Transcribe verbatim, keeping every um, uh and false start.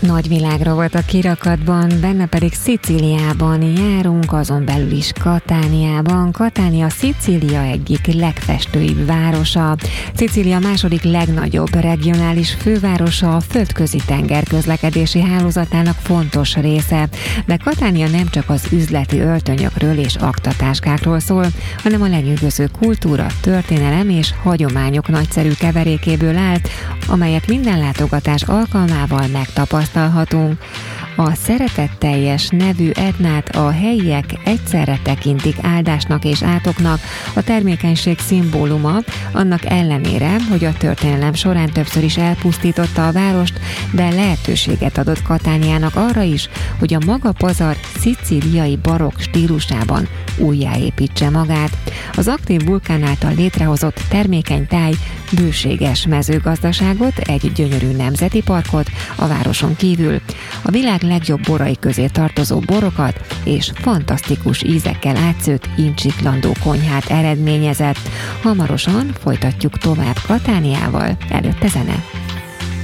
nagyvilágra volt a kirakatban, benne pedig Szicíliában járunk, azon belül is Katániában. Katánia Szicília egyik legfestőibb városa. Szicília második legnagyobb regionális fővárosa, a földközi tenger közlekedési hálózatának fontos része. De Katánia nem csak az üzleti öltönyökről és aktatáskákról szól, hanem a lenyűgöző kultúra, történelem és hagyományok nagyszerű keverékéből áll, amelyet minden látogatás alkalmával megtapasztalhatunk. A szeretetteljes nevű Etnát a helyiek egyszerre tekintik áldásnak és átoknak, a termékenység szimbóluma, annak ellenére, hogy a történelem során többször is elpusztította a várost, de lehetőséget adott Katániának arra is, hogy a maga pazar szicíliai barokk stílusában újjáépítse magát. Az aktív vulkán által létrehozott termékeny táj bőséges mezőgazdaságot, egy gyönyörű nemzeti parkot a városon kívül, a világ legjobb borai közé tartozó borokat és fantasztikus ízekkel átszőtt incsiklandó konyhát eredményezett. Hamarosan folytatjuk tovább Katániával, előtte zene.